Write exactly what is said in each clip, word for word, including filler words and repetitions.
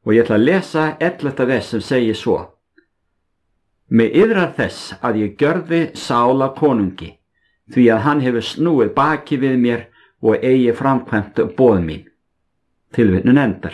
Og ég ætla að lesa ellefta vers sem segir svo: Með yðrar þess að ég gjörði Sála konungi, því að hann hefur snúið baki við mér og eigi framkvæmt boð mín. Tilvitnun endar.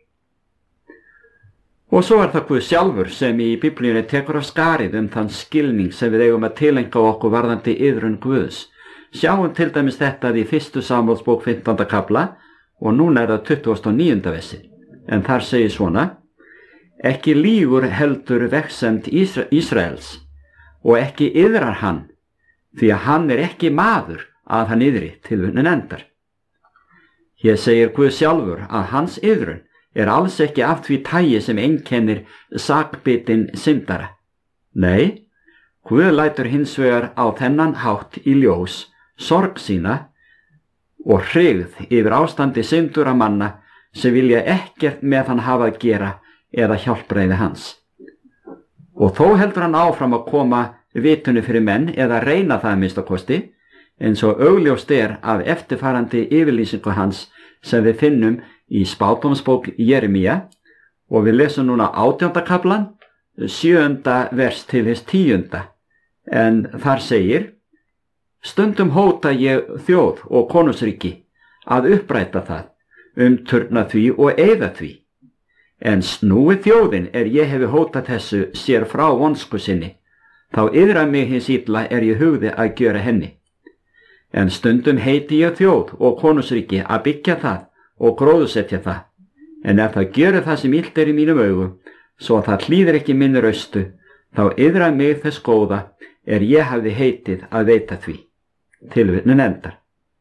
Og svo er það Guð sjálfur sem í Biblíunni tekur af skarið um þann skilning sem við eigum að tilenga okkur varðandi iðrun Guðs. Sjáum til dæmis þetta í fyrstu Samúelsbók fimmtánda kafla og núna er það tuttugasta og níunda versi. En þar segir svona: Ekki lýgur heldur vegsemd Ísra Ísraels og ekki iðrar hann, því að hann er ekki maður að hann iðri. Tilvitnun endar. Hér segir Guð sjálfur að hans iðrun er alls ekki af því tagi sem einkennir sakbitin syndara. Nei, Guð lætur hins vegar á þennan hátt í ljós sorg sína og hryggð yfir ástandi syndura manna sem vilja ekkert með hann hafa að gera eða hjálpræði hans. Og þó heldur hann áfram að koma vitunu fyrir menn eða reyna það að minnsta kosti, eins og augljóst er af eftirfarandi yfirlýsingu hans sem við finnum í spádómsbók Jeremía, og við lesum núna átjánda kaflan, sjöunda vers til hins tíunda, en þar segir: Stundum hóta ég þjóð og konungsríki að uppræta það, umturna því og eyða því. En snúið þjóðin er ég hefi hótað þessu sér frá vonsku sinni, þá iðra mig hins illa er ég hugði að gjöra henni. En stundum heiti ég þjóð og konungsríki að byggja það og gróðusetja það, en ef það gjörir það sem illt er í mínum augum, svo að það hlýðir ekki minni raustu, þá iðra mig þess góða er ég hafði heitið að veita því. Tilvitnun endar.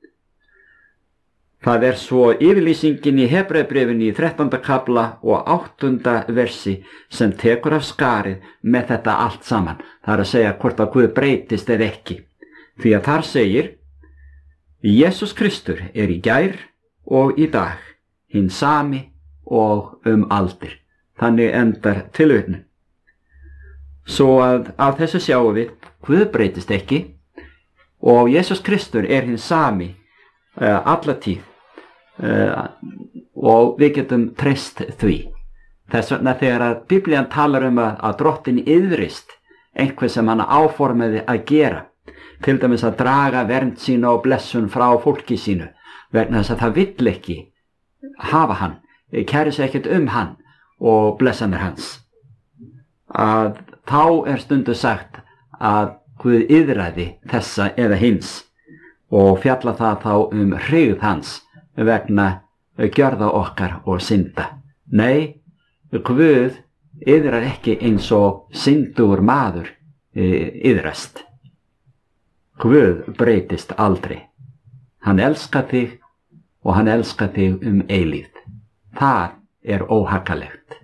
Það er svo yfirlýsingin í Hebreabréfinu í þrettánda kafla og áttunda versi sem tekur af skarið með þetta allt saman. Það er að segja hvort að Guð breytist eða ekki. Því að þar segir: Jesús Kristur er í gær og í dag, hinn sami og um aldir. Þannig endar tilvitnun. Svo að af þessu sjáum við, Guð breytist ekki og Jesús Kristur er hinn sami uh, alla tíð. Uh, og við getum treyst því. Þess vegna þegar að Biblían talar um að, að drottin iðrist einhver sem hann áformaði að gera, til dæmis að draga vernd sína og blessun frá fólki sínu, vegna þess að það vill ekki hafa hann, kæri sig ekkert um hann og blessanir hans, að þá er stundu sagt að Guð iðraði þessa eða hins og fjalla það þá um hryggð hans vegna gjörða okkar og synda. Nei, Guð iðrar ekki eins og syndur maður iðrast. Guð breytist aldrei. Hann elskar þig og hann elskar þig um eilífð. Það er óhaggalegt.